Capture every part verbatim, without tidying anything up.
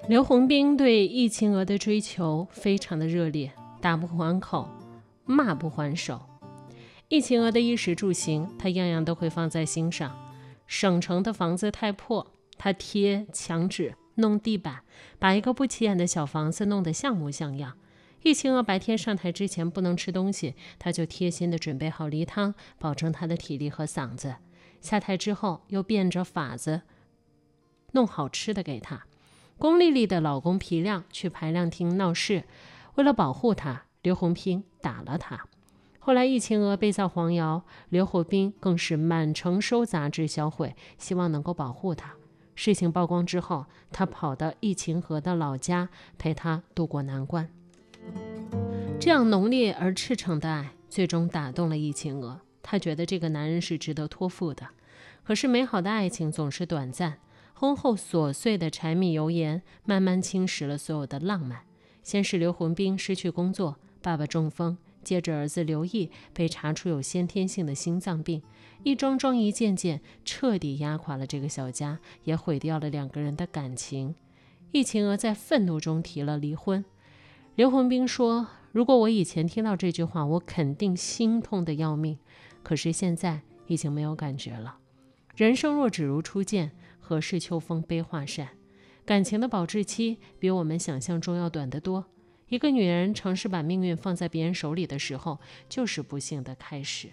刘洪兵对易秦娥的追求非常的热烈，打不还口，骂不还手。易秦娥的衣食住行，他样样都会放在心上。省城的房子太破，他贴墙纸、弄地板，把一个不起眼的小房子弄得像模像样。易秦娥白天上台之前不能吃东西，他就贴心地准备好梨汤，保证他的体力和嗓子。下台之后，又变着法子弄好吃的给他。龚丽丽的老公皮亮去排亮厅闹事，为了保护他，刘洪兵打了他。后来易秦娥被造黄谣，刘洪兵更是满城收杂志销毁，希望能够保护他。事情曝光之后，他跑到易秦娥的老家陪他渡过难关。这样浓烈而赤诚的爱，最终打动了易秦娥。她觉得这个男人是值得托付的。可是美好的爱情总是短暂，婚后琐碎的柴米油盐慢慢侵蚀了所有的浪漫。先是刘洪兵失去工作，爸爸中风，接着儿子刘毅被查出有先天性的心脏病，一桩桩一件件彻底压垮了这个小家，也毁掉了两个人的感情。易秦娥在愤怒中提了离婚。刘洪兵说，如果我以前听到这句话，我肯定心痛得要命，可是现在已经没有感觉了。人生若只如初见，何事秋风悲画扇？感情的保质期比我们想象中要短得多。一个女人尝试把命运放在别人手里的时候，就是不幸的开始。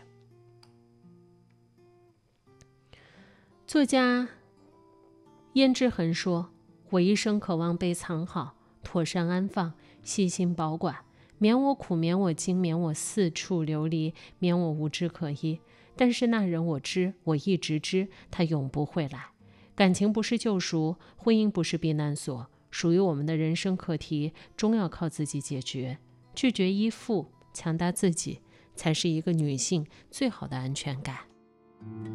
作家燕之痕说，我一生渴望被藏好，妥善安放，细心保管，免我苦，免我惊，免我四处流离，免我无枝可依。但是那人我知，我一直知，他永不会来。感情不是救赎，婚姻不是避难所，属于我们的人生课题终要靠自己解决。拒绝依附，强大自己，才是一个女性最好的安全感。